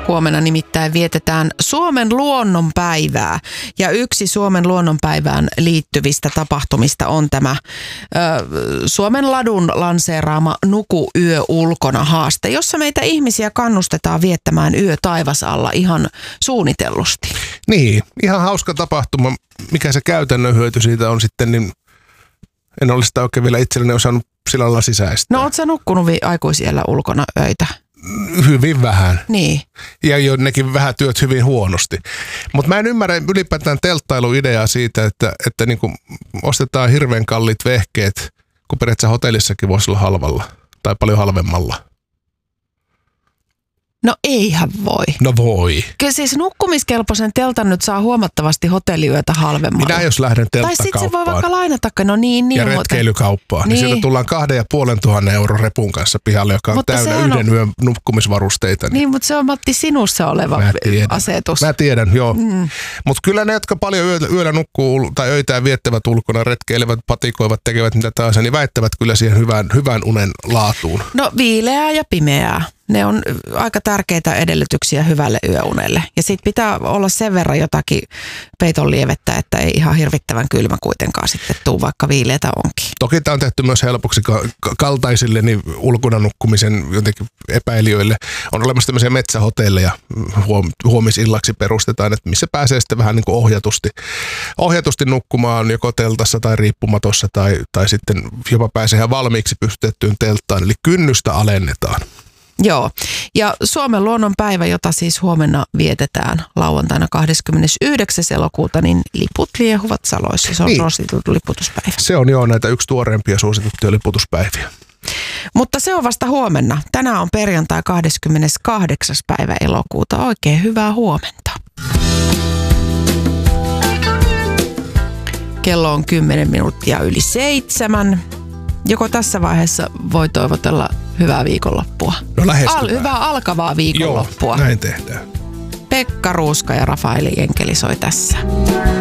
Huomenna nimittäin vietetään Suomen luonnonpäivää. Ja yksi Suomen luonnonpäivään liittyvistä tapahtumista on tämä Suomen Ladun lanseeraama Nuku yö ulkona -haaste, jossa meitä ihmisiä kannustetaan viettämään yö taivasalla ihan suunnitellusti. Niin, ihan hauska tapahtuma. Mikä se käytännön hyöty siitä on sitten, niin en ole sitä oikein vielä itselleni osannut sillä lailla sisäistää. No oot sä nukkunut aikuisiellä ulkona öitä? Hyvin vähän. Niin. Ja nekin vähän työt hyvin huonosti. Mutta mä en ymmärrä ylipäätään telttailuideaa siitä, että niinku ostetaan hirveän kalliit vehkeet, kun periaatteessa hotellissakin voisi olla halvalla tai paljon halvemmalla. No eihän voi. No voi. Kyllä siis nukkumiskelpoisen teltan nyt saa huomattavasti hotelliyötä halvemmalla. Minä jos lähden telttakauppaan. Tai sitten se voi vaikka lainata, no niin. Ja retkeilykauppaan. Niin sieltä tullaan 2,500 € repun kanssa pihalle, joka on täynnä yhden yön nukkumisvarusteita. Niin, mutta se on Matti sinussa oleva asetus. Mä tiedän, joo. Mutta kyllä ne, jotka paljon yöllä nukkuu tai öitään viettävät ulkona, retkeilevät, patikoivat, tekevät mitä tahansa, niin väittävät kyllä siihen hyvän unen laatuun. No viileää ja pimeää. Ne on aika tärkeitä edellytyksiä hyvälle yöunelle. Ja sit pitää olla sen verran jotakin peiton lievettä, että ei ihan hirvittävän kylmä kuitenkaan sitten tuu, vaikka viileätä onkin. Toki tämä on tehty myös helpoksi kaltaisille niin ulkona nukkumisen jotenkin epäilijöille. On olemassa tämmöisiä metsähotelleja, huomisillaksi perustetaan, että missä pääsee sitten vähän niin kuin ohjatusti nukkumaan joko teltassa tai riippumatossa tai sitten jopa pääsee ihan valmiiksi pystytettyyn telttaan. Eli kynnystä alennetaan. Joo, ja Suomen luonnonpäivä, jota siis huomenna vietetään lauantaina 29. elokuuta, niin liput liehuvat saloissa. Se on suositeltu liputuspäivä. Se on näitä yksi tuoreempia suositeltuja liputuspäiviä. Mutta se on vasta huomenna. Tänään on perjantai 28. päivä elokuuta. Oikein hyvää huomenta. Kello on 10 minuuttia yli 7. Joko tässä vaiheessa voi toivotella hyvää viikonloppua? No lähestulkoon. Hyvää alkavaa viikonloppua. Joo, näin tehdään. Pekka Ruuska ja Rafaeli Enkeli soi tässä.